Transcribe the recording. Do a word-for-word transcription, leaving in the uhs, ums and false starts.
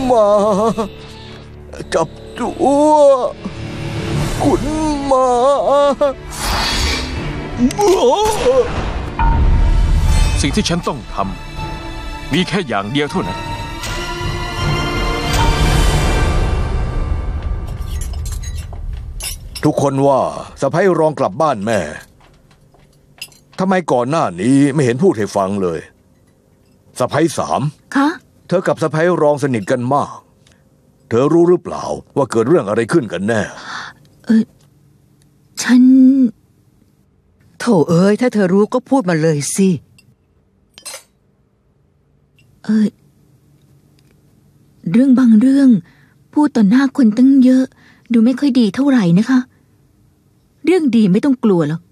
หมาจับตัวคุณหมาสิ่งที่ฉันต้องทำมีแค่อย่างเดียวเท่านั้นทุกคนว่าสะใภ้รองกลับบ้านแม่ทำไมก่อนหน้านี้ไม่เห็นพูดให้ฟังเลยสะใภ้สามคะเธอกับสะใภ้รองสนิทกันมากเธอรู้หรือเปล่าว่าเกิดเรื่องอะไรขึ้นกันแน่เออฉันโถเอ้ยถ้าเธอรู้ก็พูดมาเลยสิเออเรื่องบางเรื่องพูดต่อหน้าคนตั้งเยอะดูไม่ค่อยดีเท่าไหร่นะคะเรื่องดีไม่ต้องกลัวหรอก